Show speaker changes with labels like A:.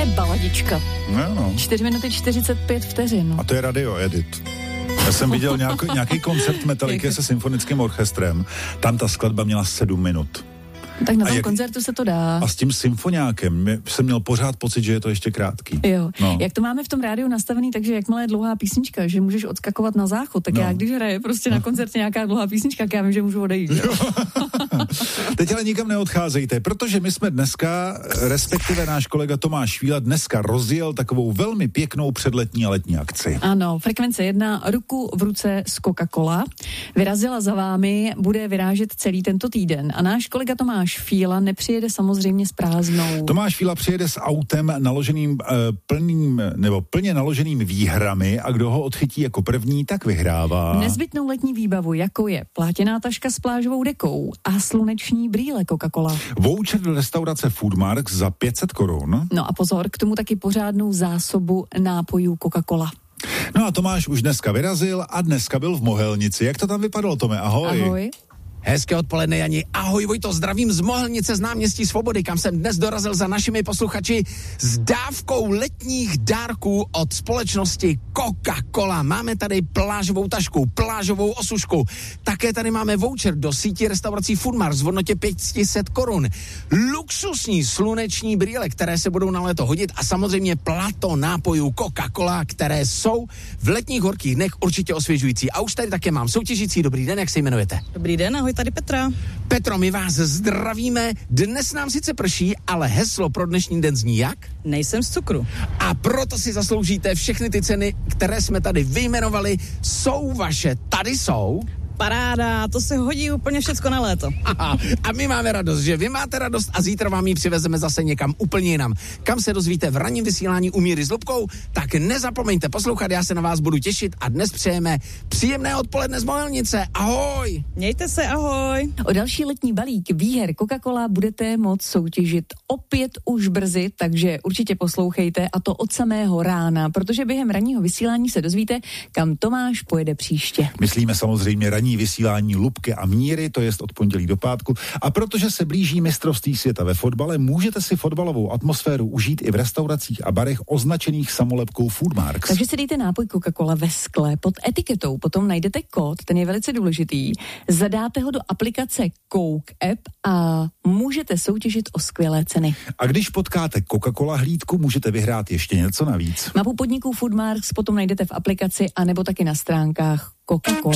A: je baladička.
B: No.
A: 4 minuty 45 vteřin.
B: A to je radio edit. Já jsem viděl nějaký koncert Metallica se symfonickým orchestrem. Tam ta skladba měla 7 minut.
A: Tak na tom koncertu se to dá.
B: A s tím symfoniákem jsem měl pořád pocit, že je to ještě krátký.
A: Jo. No. Jak to máme v tom rádiu nastavený, takže jakmile je dlouhá písnička, že můžeš odskakovat na záchod, tak já když hraje prostě na koncertě nějaká dlouhá písnička, tak já vím, že můžu odejít.
B: Teď ale nikam neodcházejte, protože my jsme dneska, respektive náš kolega Tomáš Švíla, dneska rozjel takovou velmi pěknou předletní a letní akci.
A: Ano, Frekvence 1, ruku v ruce s Coca-Cola. Vyrazila za vámi, bude vyrážet celý tento týden. A náš kolega Tomáš Fíla nepřijede samozřejmě s prázdnou.
B: Tomáš Fíla přijede s autem naloženým plně naloženým výhrami a kdo ho odchytí jako první, tak vyhrává.
A: Nezbytnou letní výbavu, jako je plátěná taška s plážovou dekou a sluneční brýle Coca-Cola.
B: Voucher do restaurace Foodmarks za 500 korun.
A: No a pozor, k tomu taky pořádnou zásobu nápojů Coca-Cola.
B: No a Tomáš už dneska vyrazil a dneska byl v Mohelnici. Jak to tam vypadalo, Tome? Ahoj.
A: Ahoj.
C: Hezké odpoledne, Jani. Ahoj, Vojto, zdravím z Mohelnice z náměstí Svobody, kam jsem dnes dorazil za našimi posluchači s dávkou letních dárků od společnosti Coca-Cola. Máme tady plážovou tašku, plážovou osušku. Také tady máme voucher do sítí restaurací Foodmarks v hodnotě 500 korun. Luxusní sluneční brýle, které se budou na léto hodit a samozřejmě plato nápojů Coca-Cola, které jsou v letních horkých dnech určitě osvěžující. A už tady také mám soutěžící. Dobrý den, jak se jmenujete?
D: Dobrý den, ahoj, tady Petra.
C: Petro, my vás zdravíme. Dnes nám sice prší, ale heslo pro dnešní den zní jak?
D: Nejsem z cukru.
C: A proto si zasloužíte všechny ty ceny, které jsme tady vyjmenovali. Jsou vaše, tady jsou.
D: Paráda, to se hodí úplně všecko na léto.
C: Aha, a my máme radost, že vy máte radost a zítra vám ji přivezeme zase někam úplně jinam. Kam se dozvíte v ranním vysílání u Míry s Lubkou, tak nezapomeňte poslouchat, já se na vás budu těšit a dnes přejeme příjemné odpoledne z Mohelnice. Ahoj!
D: Mějte se, ahoj!
A: O další letní balík výher Coca-Cola budete moct soutěžit opět už brzy, takže určitě poslouchejte a to od samého rána, protože během ranního vysílání se dozvíte, kam Tomáš pojede příště.
B: Myslíme samozřejmě ranní vysílání Lubky a Míry, to jest od pondělí do pátku. A protože se blíží mistrovství světa ve fotbale, můžete si fotbalovou atmosféru užít i v restauracích a barech označených samolepkou Foodmarks.
A: Takže si dejte nápoj Coca-Cola ve skle pod etiketou, potom najdete kód, ten je velice důležitý, zadáte ho do aplikace Coke App a můžete soutěžit o skvělé ceny.
B: A když potkáte Coca-Cola hlídku, můžete vyhrát ještě něco navíc.
A: Mapu podniků Foodmarks potom najdete v aplikaci a nebo taky na stránkách Coca-Cola.